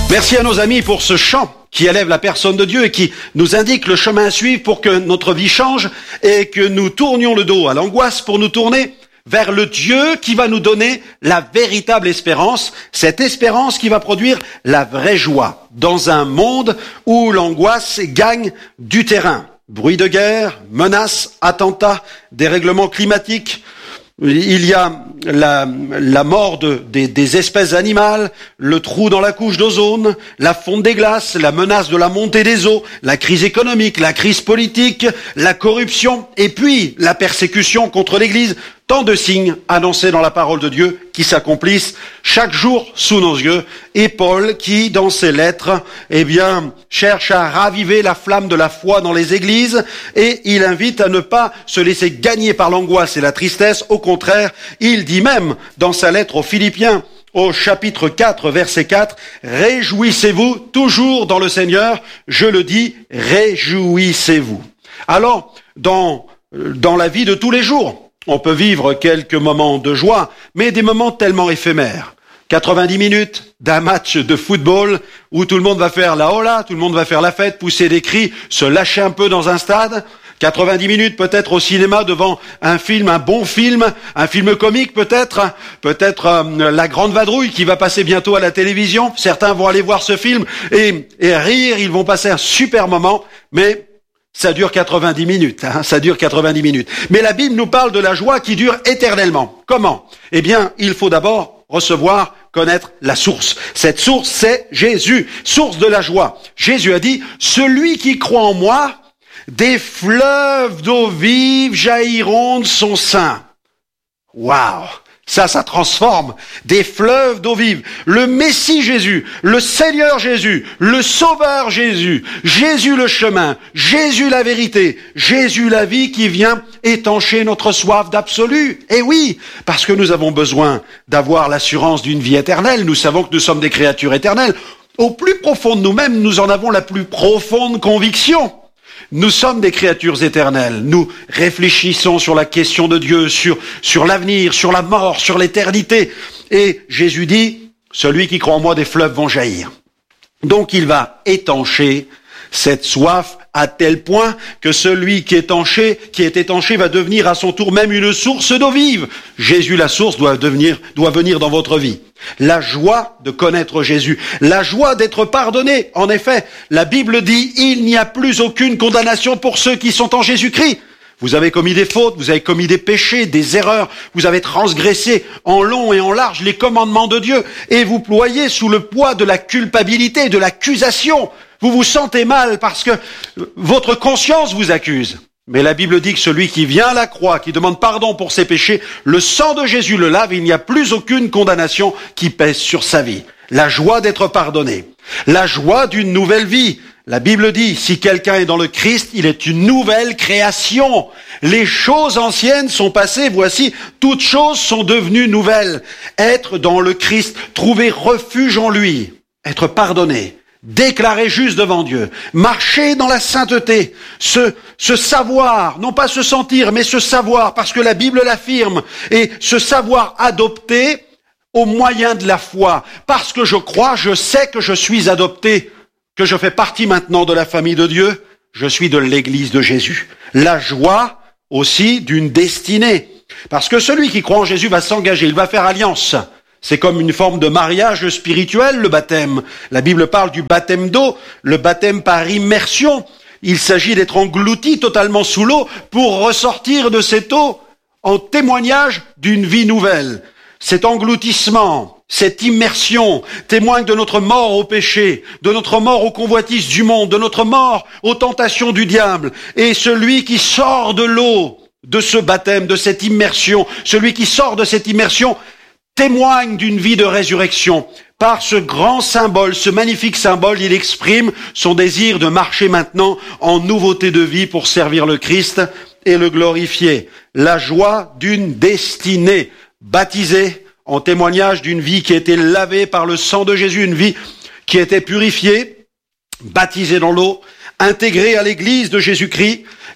Merci à nos amis pour ce chant qui élève la personne de Dieu et qui nous indique le chemin à suivre pour que notre vie change et que nous tournions le dos à l'angoisse pour nous tourner vers le Dieu qui va nous donner la véritable espérance, cette espérance qui va produire la vraie joie dans un monde où l'angoisse gagne du terrain. Bruit de guerre, menaces, attentats, dérèglements climatiques. Il y a la mort des espèces animales, le trou dans la couche d'ozone, la fonte des glaces, la menace de la montée des eaux, la crise économique, la crise politique, la corruption et puis la persécution contre l'Église. Tant de signes annoncés dans la parole de Dieu qui s'accomplissent chaque jour sous nos yeux. Et Paul qui, dans ses lettres, cherche à raviver la flamme de la foi dans les églises et il invite à ne pas se laisser gagner par l'angoisse et la tristesse. Au contraire, il dit même dans sa lettre aux Philippiens, au chapitre 4, verset 4, « Réjouissez-vous toujours dans le Seigneur, je le dis, réjouissez-vous. » Alors, dans la vie de tous les jours, on peut vivre quelques moments de joie, mais des moments tellement éphémères. 90 minutes d'un match de football où tout le monde va faire la hola, tout le monde va faire la fête, pousser des cris, se lâcher un peu dans un stade. 90 minutes peut-être au cinéma devant un film, un bon film, un film comique peut-être La Grande Vadrouille qui va passer bientôt à la télévision. Certains vont aller voir ce film et rire, ils vont passer un super moment, mais ça dure 90 minutes, ça dure 90 minutes. Mais la Bible nous parle de la joie qui dure éternellement. Comment? Eh bien, il faut d'abord connaître la source. Cette source, c'est Jésus, source de la joie. Jésus a dit, celui qui croit en moi, des fleuves d'eau vive jailliront de son sein. Waouh! Ça transforme. Des fleuves d'eau vive. Le Messie Jésus, le Seigneur Jésus, le Sauveur Jésus, Jésus le chemin, Jésus la vérité, Jésus la vie qui vient étancher notre soif d'absolu. Et oui, parce que nous avons besoin d'avoir l'assurance d'une vie éternelle. Nous savons que nous sommes des créatures éternelles. Au plus profond de nous-mêmes, nous en avons la plus profonde conviction. Nous sommes des créatures éternelles. Nous réfléchissons sur la question de Dieu, sur l'avenir, sur la mort, sur l'éternité. Et Jésus dit, celui qui croit en moi, des fleuves vont jaillir. Donc il va étancher cette soif à tel point que celui qui est étanché va devenir à son tour même une source d'eau vive. Jésus, la source, doit venir dans votre vie. La joie de connaître Jésus, la joie d'être pardonné. En effet, la Bible dit, il n'y a plus aucune condamnation pour ceux qui sont en Jésus-Christ. Vous avez commis des fautes, vous avez commis des péchés, des erreurs, vous avez transgressé en long et en large les commandements de Dieu et vous ployez sous le poids de la culpabilité, de l'accusation. Vous vous sentez mal parce que votre conscience vous accuse. Mais la Bible dit que celui qui vient à la croix, qui demande pardon pour ses péchés, le sang de Jésus le lave, il n'y a plus aucune condamnation qui pèse sur sa vie. La joie d'être pardonné, la joie d'une nouvelle vie. La Bible dit, si quelqu'un est dans le Christ, il est une nouvelle création. Les choses anciennes sont passées, voici, toutes choses sont devenues nouvelles. Être dans le Christ, trouver refuge en lui, être pardonné, déclaré juste devant Dieu, marcher dans la sainteté, se savoir, non pas se sentir, mais se savoir, parce que la Bible l'affirme, et se savoir adopté au moyen de la foi. Parce que je crois, je sais que je suis adopté, que je fais partie maintenant de la famille de Dieu, je suis de l'Église de Jésus. La joie aussi d'une destinée. Parce que celui qui croit en Jésus va s'engager, il va faire alliance. C'est comme une forme de mariage spirituel, le baptême. La Bible parle du baptême d'eau, le baptême par immersion. Il s'agit d'être englouti totalement sous l'eau pour ressortir de cette eau en témoignage d'une vie nouvelle. Cet engloutissement, cette immersion témoigne de notre mort au péché, de notre mort aux convoitises du monde, de notre mort aux tentations du diable. Et celui qui sort de l'eau, de ce baptême, de cette immersion, celui qui sort de cette immersion, témoigne d'une vie de résurrection. Par ce grand symbole, ce magnifique symbole, il exprime son désir de marcher maintenant en nouveauté de vie pour servir le Christ et le glorifier. La joie d'une destinée, baptisée en témoignage d'une vie qui a été lavée par le sang de Jésus, une vie qui a été purifiée, baptisée dans l'eau, intégrée à l'Église de Jésus-Christ,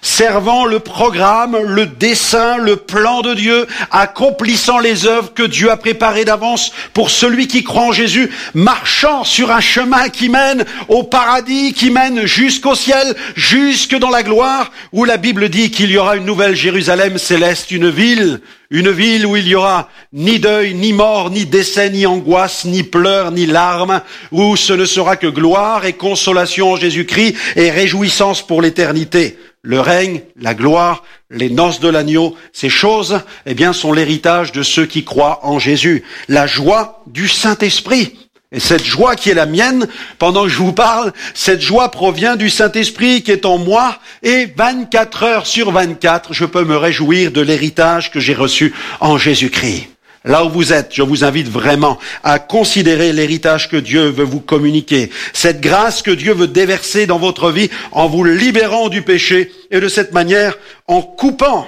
servant le programme, le dessein, le plan de Dieu, accomplissant les œuvres que Dieu a préparées d'avance pour celui qui croit en Jésus, marchant sur un chemin qui mène au paradis, qui mène jusqu'au ciel, jusque dans la gloire, où la Bible dit qu'il y aura une nouvelle Jérusalem céleste, une ville où il y aura ni deuil, ni mort, ni décès, ni angoisse, ni pleurs, ni larmes, où ce ne sera que gloire et consolation en Jésus-Christ et réjouissance pour l'éternité. Le règne, la gloire, les noces de l'agneau, ces choses, sont l'héritage de ceux qui croient en Jésus. La joie du Saint-Esprit. Et cette joie qui est la mienne, pendant que je vous parle, cette joie provient du Saint-Esprit qui est en moi, et 24 heures sur 24, je peux me réjouir de l'héritage que j'ai reçu en Jésus-Christ. Là où vous êtes, je vous invite vraiment à considérer l'héritage que Dieu veut vous communiquer, cette grâce que Dieu veut déverser dans votre vie en vous libérant du péché, et de cette manière, en coupant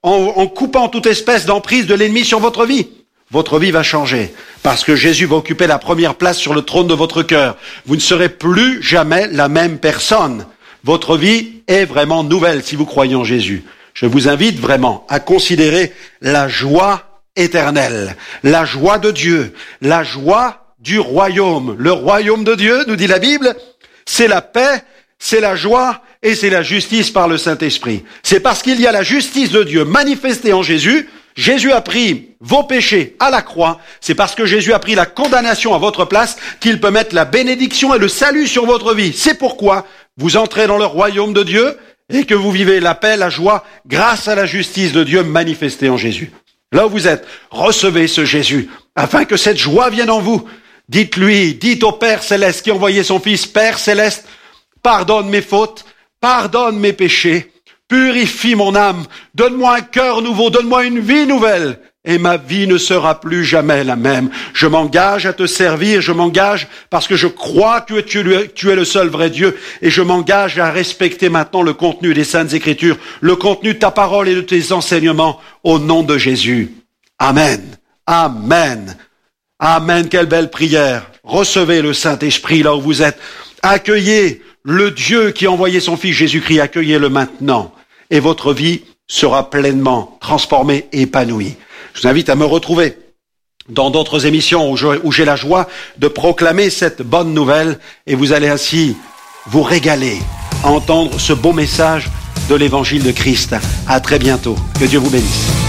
toute espèce d'emprise de l'ennemi sur votre vie. Votre vie va changer, parce que Jésus va occuper la première place sur le trône de votre cœur. Vous ne serez plus jamais la même personne. Votre vie est vraiment nouvelle si vous croyez en Jésus. Je vous invite vraiment à considérer la joie éternelle, la joie de Dieu, la joie du royaume. Le royaume de Dieu, nous dit la Bible, c'est la paix, c'est la joie et c'est la justice par le Saint-Esprit. C'est parce qu'il y a la justice de Dieu manifestée en Jésus. Jésus a pris vos péchés à la croix. C'est parce que Jésus a pris la condamnation à votre place qu'il peut mettre la bénédiction et le salut sur votre vie. C'est pourquoi vous entrez dans le royaume de Dieu et que vous vivez la paix, la joie grâce à la justice de Dieu manifestée en Jésus. Là où vous êtes, recevez ce Jésus afin que cette joie vienne en vous. Dites au Père Céleste qui a envoyé son Fils, Père Céleste, pardonne mes fautes, pardonne mes péchés. Purifie mon âme, donne-moi un cœur nouveau, donne-moi une vie nouvelle, et ma vie ne sera plus jamais la même. Je m'engage à te servir, je m'engage parce que je crois que tu es le seul vrai Dieu, et je m'engage à respecter maintenant le contenu des Saintes Écritures, le contenu de ta parole et de tes enseignements, au nom de Jésus. Amen. Amen. Amen. Quelle belle prière. Recevez le Saint-Esprit là où vous êtes. Accueillez le Dieu qui a envoyé son Fils Jésus-Christ, accueillez-le maintenant. Et votre vie sera pleinement transformée et épanouie. Je vous invite à me retrouver dans d'autres émissions où j'ai la joie de proclamer cette bonne nouvelle et vous allez ainsi vous régaler à entendre ce beau message de l'évangile de Christ. À très bientôt. Que Dieu vous bénisse.